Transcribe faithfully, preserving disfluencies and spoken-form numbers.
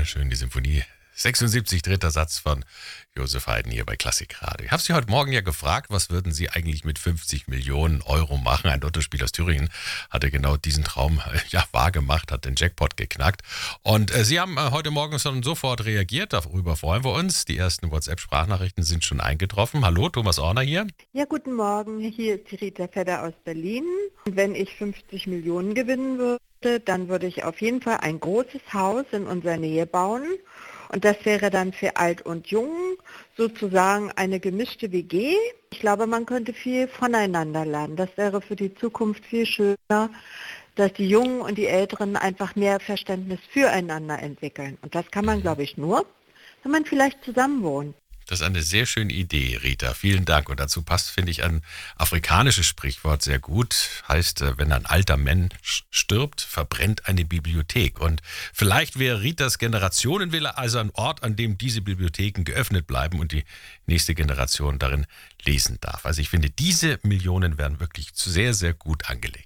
Schön, die Symphonie sechsundsiebzig, dritter Satz von Josef Haydn hier bei Klassikradio. Ich habe Sie heute Morgen ja gefragt, was würden Sie eigentlich mit fünfzig Millionen Euro machen? Ein Lottospieler aus Thüringen hatte genau diesen Traum äh, ja, wahrgemacht, hat den Jackpot geknackt. Und äh, Sie haben äh, heute Morgen schon sofort reagiert, darüber freuen wir uns. Die ersten WhatsApp-Sprachnachrichten sind schon eingetroffen. Hallo, Thomas Orner hier. Ja, guten Morgen, hier ist die Rita Fedder aus Berlin. Und wenn ich fünfzig Millionen gewinnen würde, dann würde ich auf jeden Fall ein großes Haus in unserer Nähe bauen. Und das wäre dann für Alt und Jung sozusagen eine gemischte W G. Ich glaube, man könnte viel voneinander lernen. Das wäre für die Zukunft viel schöner, dass die Jungen und die Älteren einfach mehr Verständnis füreinander entwickeln. Und das kann man, glaube ich, nur, wenn man vielleicht zusammen wohnt. Das ist eine sehr schöne Idee, Rita. Vielen Dank. Und dazu passt, finde ich, ein afrikanisches Sprichwort sehr gut. Heißt, wenn ein alter Mensch stirbt, verbrennt eine Bibliothek. Und vielleicht wäre Ritas Generationenvilla also ein Ort, an dem diese Bibliotheken geöffnet bleiben und die nächste Generation darin lesen darf. Also ich finde, diese Millionen werden wirklich sehr, sehr gut angelegt.